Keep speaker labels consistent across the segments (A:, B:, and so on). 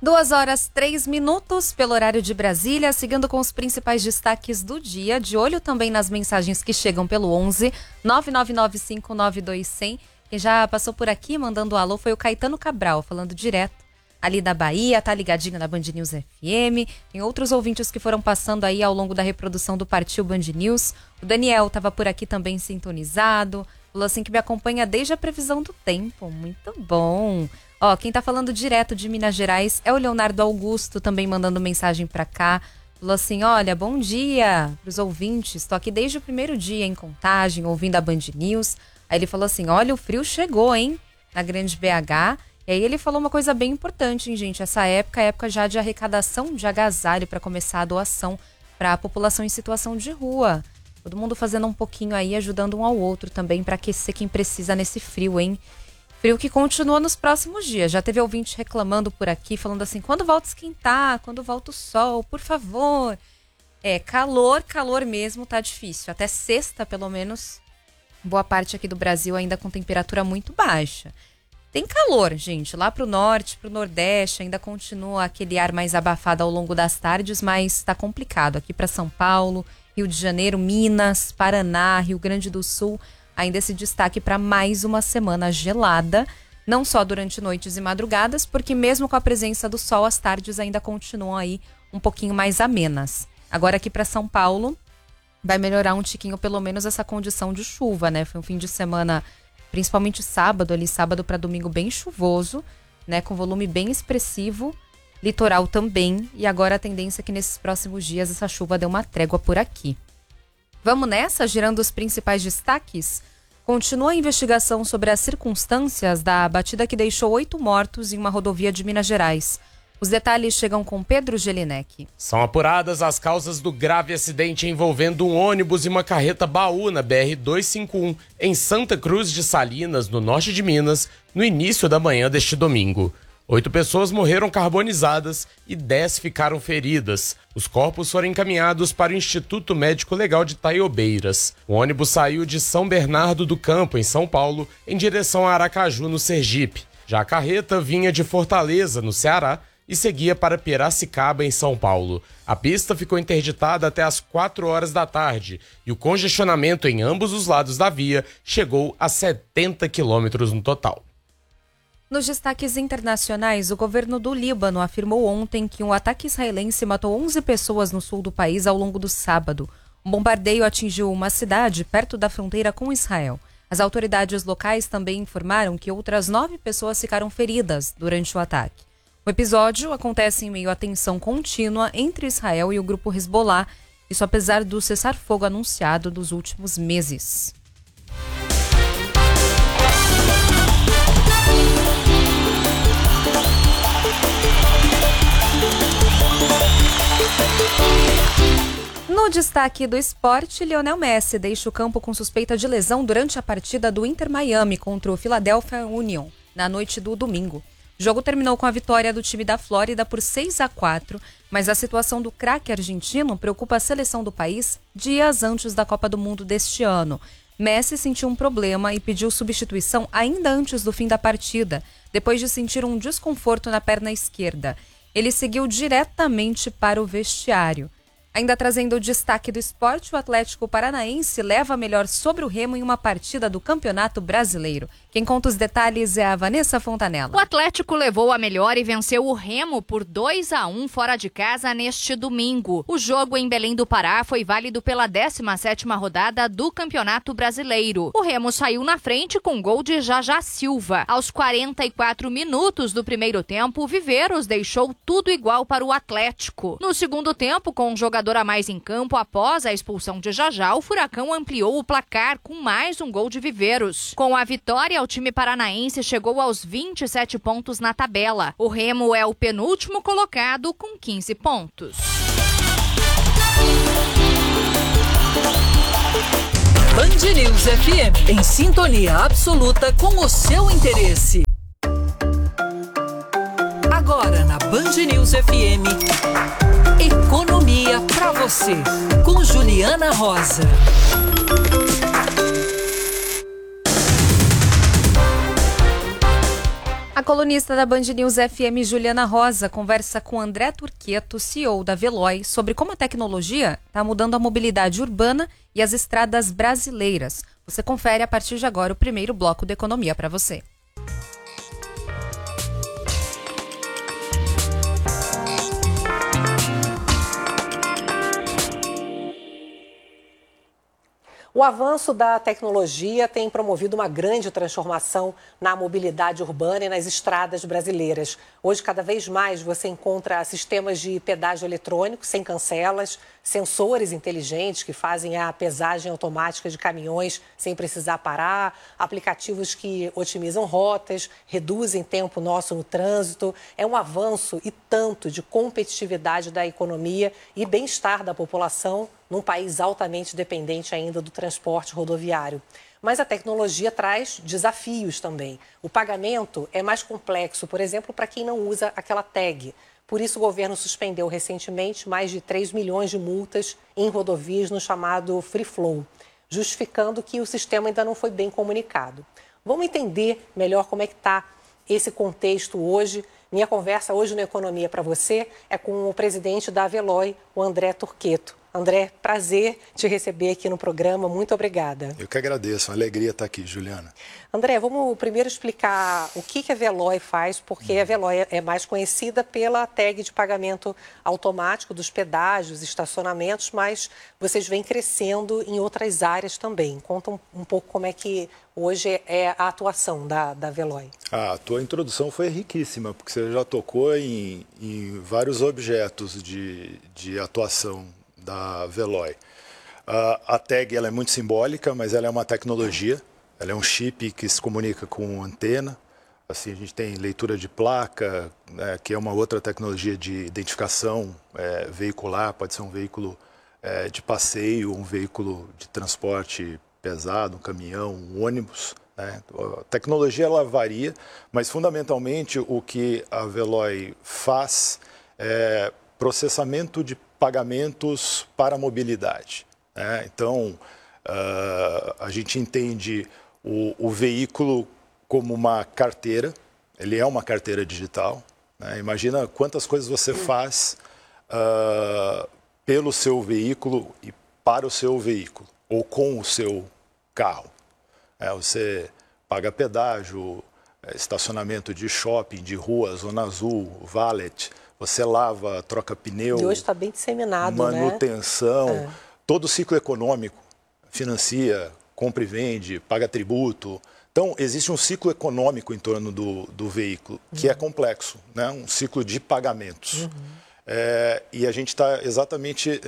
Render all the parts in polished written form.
A: 2h03 pelo horário de Brasília, seguindo com os principais destaques do dia, de olho também nas mensagens que chegam pelo 11 999592100. Quem já passou por aqui mandando alô foi o Caetano Cabral, falando direto ali da Bahia, tá ligadinho na Band News FM. Tem outros ouvintes que foram passando aí ao longo da reprodução do Partiu Band News. O Daniel estava por aqui também sintonizado, falou assim que me acompanha desde a previsão do tempo. Muito bom. Ó, quem tá falando direto de Minas Gerais é o Leonardo Augusto, também mandando mensagem pra cá. Falou assim, olha, bom dia pros ouvintes. Tô aqui desde o primeiro dia em Contagem, ouvindo a Band News. Aí ele falou assim, olha, o frio chegou, hein, na Grande BH. E aí ele falou uma coisa bem importante, hein, gente. Essa época é época já de arrecadação de agasalho para começar a doação para a população em situação de rua. Todo mundo fazendo um pouquinho aí, ajudando um ao outro também para aquecer quem precisa nesse frio, hein. Frio que continua nos próximos dias. Já teve ouvinte reclamando por aqui, falando assim, quando volta a esquentar, quando volta o sol, por favor. Calor mesmo, tá difícil. Até sexta, pelo menos, boa parte aqui do Brasil ainda com temperatura muito baixa. Tem calor, gente, lá pro norte, pro nordeste, ainda continua aquele ar mais abafado ao longo das tardes, mas tá complicado. Aqui para São Paulo, Rio de Janeiro, Minas, Paraná, Rio Grande do Sul, ainda esse destaque para mais uma semana gelada, não só durante noites e madrugadas, porque mesmo com a presença do sol, as tardes ainda continuam aí um pouquinho mais amenas. Agora aqui para São Paulo, vai melhorar um tiquinho pelo menos essa condição de chuva, né? Foi um fim de semana, principalmente sábado para domingo, bem chuvoso, né? Com volume bem expressivo, litoral também, e agora a tendência é que nesses próximos dias essa chuva dê uma trégua por aqui. Vamos nessa, girando os principais destaques? Continua a investigação sobre as circunstâncias da batida que deixou 8 mortos em uma rodovia de Minas Gerais. Os detalhes chegam com Pedro Gelinek.
B: São apuradas as causas do grave acidente envolvendo um ônibus e uma carreta baú na BR-251, em Santa Cruz de Salinas, no norte de Minas, no início da manhã deste domingo. 8 pessoas morreram carbonizadas e 10 ficaram feridas. Os corpos foram encaminhados para o Instituto Médico Legal de Taiobeiras. O ônibus saiu de São Bernardo do Campo, em São Paulo, em direção a Aracaju, no Sergipe. Já a carreta vinha de Fortaleza, no Ceará, e seguia para Piracicaba, em São Paulo. A pista ficou interditada até às 4 horas da tarde e o congestionamento em ambos os lados da via chegou a 70 quilômetros no total.
A: Nos destaques internacionais, o governo do Líbano afirmou ontem que um ataque israelense matou 11 pessoas no sul do país ao longo do sábado. Um bombardeio atingiu uma cidade perto da fronteira com Israel. As autoridades locais também informaram que outras 9 pessoas ficaram feridas durante o ataque. O episódio acontece em meio à tensão contínua entre Israel e o grupo Hezbollah, isso apesar do cessar-fogo anunciado nos últimos meses. No destaque do esporte, Lionel Messi deixa o campo com suspeita de lesão durante a partida do Inter Miami contra o Philadelphia Union, na noite do domingo. O jogo terminou com a vitória do time da Flórida por 6-4, mas a situação do craque argentino preocupa a seleção do país dias antes da Copa do Mundo deste ano. Messi sentiu um problema e pediu substituição ainda antes do fim da partida, depois de sentir um desconforto na perna esquerda. Ele seguiu diretamente para o vestiário. Ainda trazendo o destaque do esporte, o Atlético Paranaense leva a melhor sobre o Remo em uma partida do Campeonato Brasileiro. Quem conta os detalhes é a Vanessa Fontanella.
C: O Atlético levou a melhor e venceu o Remo por 2-1 fora de casa neste domingo. O jogo em Belém do Pará foi válido pela 17ª rodada do Campeonato Brasileiro. O Remo saiu na frente com gol de Jajá Silva. Aos 44 minutos do primeiro tempo, o Viveiros deixou tudo igual para o Atlético. No segundo tempo, com o jogador a mais em campo após a expulsão de Jajá, o Furacão ampliou o placar com mais um gol de Viveiros. Com a vitória, o time paranaense chegou aos 27 pontos na tabela. O Remo é o penúltimo colocado com 15 pontos.
D: Band News FM, em sintonia absoluta com o seu interesse. Agora na Band News FM, economia pra você, com Juliana Rosa.
A: A A colunista da Band News FM, Juliana Rosa, conversa com André Turqueto, CEO da Veloy, sobre como a tecnologia está mudando a mobilidade urbana e as estradas brasileiras. Você confere a partir de agora o primeiro bloco da Economia para você.
E: O avanço da tecnologia tem promovido uma grande transformação na mobilidade urbana e nas estradas brasileiras. Hoje, cada vez mais, você encontra sistemas de pedágio eletrônico, sem cancelas, sensores inteligentes que fazem a pesagem automática de caminhões sem precisar parar, aplicativos que otimizam rotas, reduzem tempo nosso no trânsito. É um avanço e tanto de competitividade da economia e bem-estar da população num país altamente dependente ainda do transporte rodoviário. Mas a tecnologia traz desafios também. O pagamento é mais complexo, por exemplo, para quem não usa aquela tag. Por isso, o governo suspendeu recentemente mais de 3 milhões de multas em rodovias no chamado Free Flow, justificando que o sistema ainda não foi bem comunicado. Vamos entender melhor como é que está esse contexto hoje. Minha conversa hoje no Economia para você é com o presidente da Veloy, o André Turqueto. André, prazer te receber aqui no programa. Muito obrigada.
F: Eu que agradeço. Uma alegria estar aqui, Juliana.
E: André, vamos primeiro explicar o que a Veloy faz, porque a Veloy é mais conhecida pela tag de pagamento automático dos pedágios, estacionamentos, mas vocês vêm crescendo em outras áreas também. Conta um pouco como é que hoje é a atuação da Veloy.
F: A tua introdução foi riquíssima, porque você já tocou em vários objetos de atuação da Veloy. A tag ela é muito simbólica, mas ela é uma tecnologia. Ela é um chip que se comunica com antena. Assim, a gente tem leitura de placa, que é uma outra tecnologia de identificação veicular. Pode ser um veículo de passeio, um veículo de transporte pesado, um caminhão, um ônibus. A tecnologia ela varia, mas fundamentalmente o que a Veloy faz é processamento de pagamentos para a mobilidade. Então, a gente entende o veículo como uma carteira, ele é uma carteira digital. Imagina quantas coisas você faz pelo seu veículo e para o seu veículo, ou com o seu carro. Você paga pedágio, estacionamento de shopping, de rua, zona azul, valet. Você lava, troca pneu,
E: e hoje está bem disseminado,
F: manutenção, todo o ciclo econômico, financia, compra e vende, paga tributo. Então, existe um ciclo econômico em torno do veículo, que é complexo, um ciclo de pagamentos. E a gente está exatamente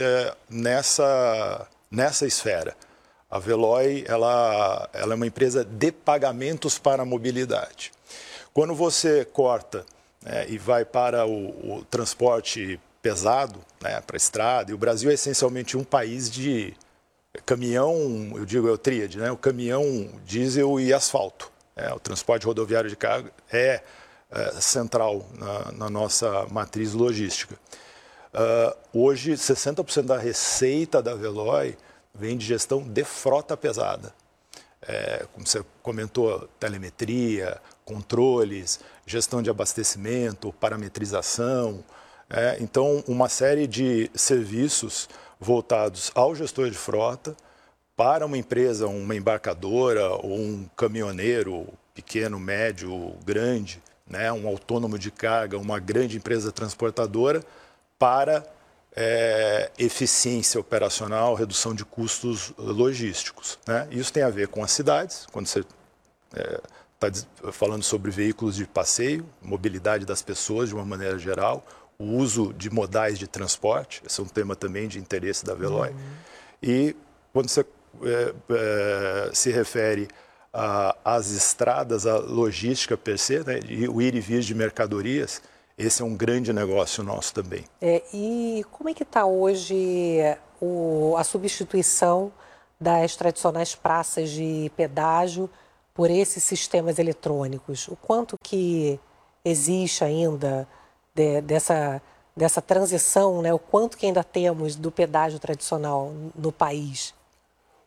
F: nessa esfera. A Veloy ela é uma empresa de pagamentos para a mobilidade. Quando você corta e vai para o transporte pesado, para a estrada, e o Brasil é essencialmente um país de caminhão, eu digo, é o tríade, o caminhão, diesel e asfalto. O transporte rodoviário de carga é central na nossa matriz logística. Hoje, 60% da receita da Veloy vem de gestão de frota pesada. Como você comentou, telemetria, controles, gestão de abastecimento, parametrização. Então, uma série de serviços voltados ao gestor de frota para uma empresa, uma embarcadora ou um caminhoneiro pequeno, médio, grande, um autônomo de carga, uma grande empresa transportadora para eficiência operacional, redução de custos logísticos. Isso tem a ver com as cidades, quando você está falando sobre veículos de passeio, mobilidade das pessoas de uma maneira geral, o uso de modais de transporte, esse é um tema também de interesse da Veloy. E quando você se refere às estradas, à logística per se, e o ir e vir de mercadorias, esse é um grande negócio nosso também.
E: E como é que está hoje a substituição das tradicionais praças de pedágio por esses sistemas eletrônicos? O quanto que existe ainda dessa transição, o quanto que ainda temos do pedágio tradicional no país?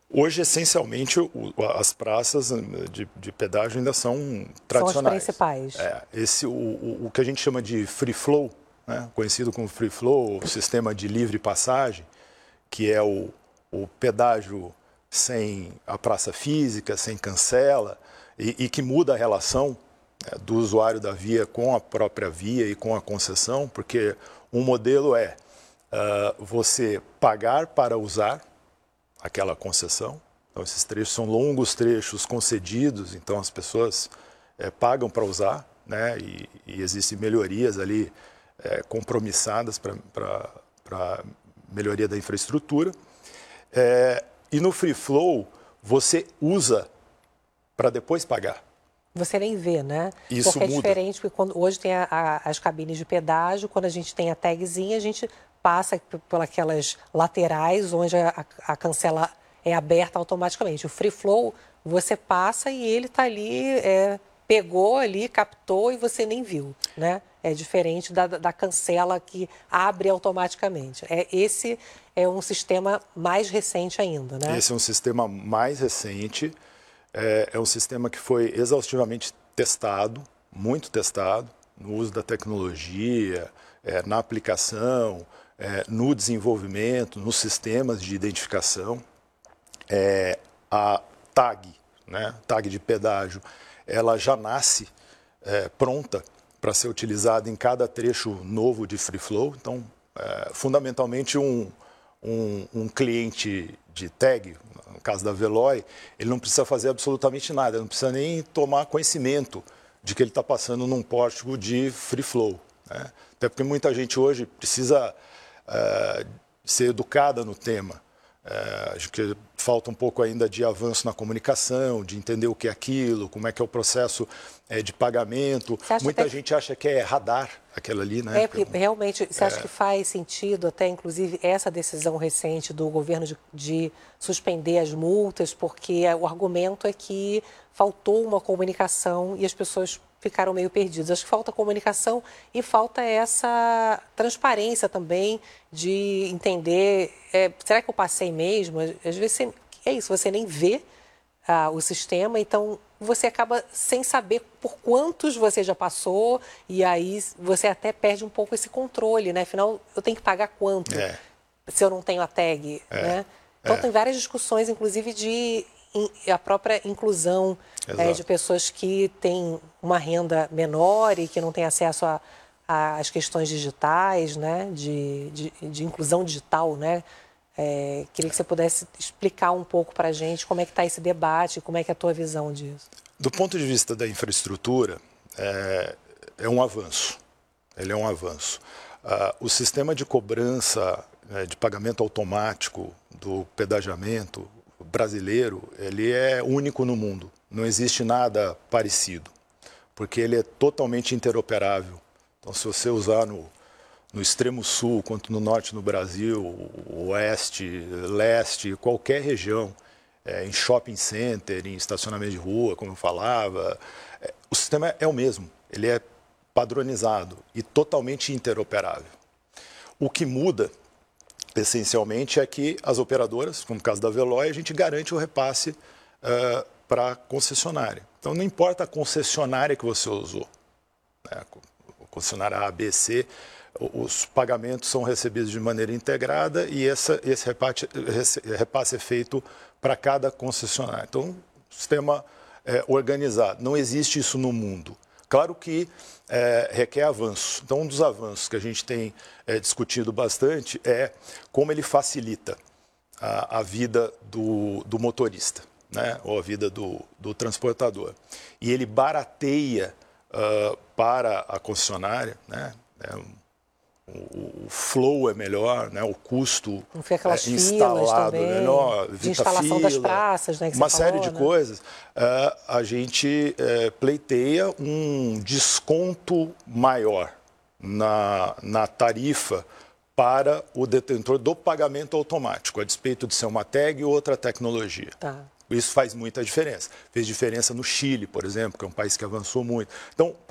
F: Hoje, essencialmente, as praças de pedágio ainda são tradicionais.
E: São as principais.
F: O que a gente chama de free flow, né? Conhecido como free flow, o sistema de livre passagem, que é o pedágio sem a praça física, sem cancela, e que muda a relação do usuário da via com a própria via e com a concessão, porque um modelo é você pagar para usar aquela concessão. Então, esses trechos são longos trechos concedidos, então as pessoas pagam para usar, né? E existem melhorias ali compromissadas para melhoria da infraestrutura. E no free flow, você usa para depois pagar.
E: Você nem vê, né?
F: Isso
E: porque
F: muda.
E: É diferente, porque hoje tem as cabines de pedágio, quando a gente tem a tagzinha, a gente passa por aquelas laterais, onde a cancela é aberta automaticamente. O free flow, você passa e ele está ali, pegou ali, captou e você nem viu, né? É diferente da cancela que abre automaticamente. Esse é um sistema mais recente ainda, né?
F: Esse é um sistema mais recente, é um sistema que foi exaustivamente testado, muito testado, no uso da tecnologia, na aplicação, no desenvolvimento, nos sistemas de identificação. A tag, né, tag de pedágio, ela já nasce pronta para ser utilizada em cada trecho novo de free flow. Então, fundamentalmente, um cliente de tag, no caso da Veloy, ele não precisa fazer absolutamente nada, ele não precisa nem tomar conhecimento de que ele está passando num pórtico de free flow, né? Até porque muita gente hoje precisa ser educada no tema. Acho que falta um pouco ainda de avanço na comunicação, de entender o que é aquilo, como é que é o processo de pagamento. Muita gente acha que é radar aquela ali, né?
E: Porque realmente, você acha que faz sentido até, inclusive, essa decisão recente do governo de suspender as multas, porque o argumento é que faltou uma comunicação e as pessoas ficaram meio perdidas. Acho que falta comunicação e falta essa transparência também de entender, será que eu passei mesmo? Às vezes você nem vê o sistema, então você acaba sem saber por quantos você já passou e aí você até perde um pouco esse controle, né? Afinal, eu tenho que pagar quanto se eu não tenho a tag, né? Então tem várias discussões, inclusive de a própria inclusão de pessoas que têm uma renda menor e que não têm acesso às questões digitais, né? de inclusão digital, né? Queria que você pudesse explicar um pouco para a gente como é que está esse debate, como é que é a tua visão disso.
F: Do ponto de vista da infraestrutura, é um avanço. Ele é um avanço. O sistema de cobrança, de pagamento automático do pedagiamento brasileiro, ele é único no mundo. Não existe nada parecido, porque ele é totalmente interoperável. Então, se você usar no extremo sul, quanto no norte no Brasil, oeste, leste, qualquer região, em shopping center, em estacionamento de rua, como eu falava, o sistema é o mesmo. Ele é padronizado e totalmente interoperável. O que muda, essencialmente, é que as operadoras, como no caso da Veloy, a gente garante o repasse para a concessionária. Então, não importa a concessionária que você usou, né? A concessionária A, B, C, os pagamentos são recebidos de maneira integrada e esse repasse é feito para cada concessionária. Então, o sistema organizado. Não existe isso no mundo. Claro que requer avanço. Então, um dos avanços que a gente tem discutido bastante é como ele facilita a vida do motorista, né? Ou a vida do transportador. E ele barateia para a concessionária, né? O flow é melhor, né? O custo instalado é menor,
E: de instalação das praças, né? Que
F: uma série de coisas. A gente pleiteia um desconto maior na tarifa para o detentor do pagamento automático, a despeito de ser uma tag ou outra tecnologia.
E: Tá.
F: Isso faz muita diferença. Fez diferença no Chile, por exemplo, que é um país que avançou muito. Então,